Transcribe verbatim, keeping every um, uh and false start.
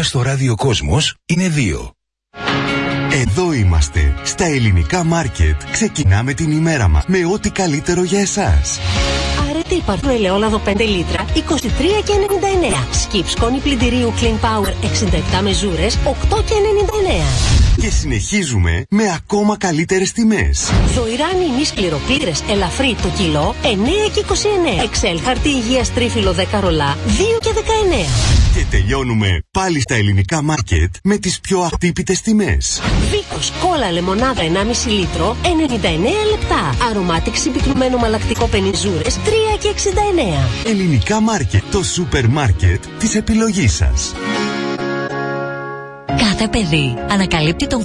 τώρα στο ράδιο Κόσμος είναι δύο. Εδώ είμαστε, στα ελληνικά μάρκετ. Ξεκινάμε την ημέρα μας με ό,τι καλύτερο για εσάς. Αρετή παρτού ελαιόλαδο πέντε λίτρα, είκοσι τρία και ενενήντα εννέα. Σκιπ σκόνη πλυντηρίου Clean Power εξήντα επτά μεζούρες, οκτώ και ενενήντα εννέα. Και συνεχίζουμε με ακόμα καλύτερες τιμές. Δοϊράνι ημί σκληροπύρες ελαφρύ το κιλό, εννέα και είκοσι εννέα. Εξέλ χαρτί υγείας τρίφυλλο δέκα ρολά, δύο και δεκαεννέα. Και τελειώνουμε πάλι στα ελληνικά μάρκετ με τις πιο ατύπητες τιμές. Βίκος κόλλα λεμονάδα ενάμιση λίτρο, ενενήντα εννέα λεπτά. Αρωμάτικ συμπυκνωμένο μαλακτικό πενιζούρες, τρία και εξήντα εννέα. Ελληνικά μάρκετ, το σούπερ μάρκετ της επιλογής σας. Κάθε παιδί ανακαλύπτει τον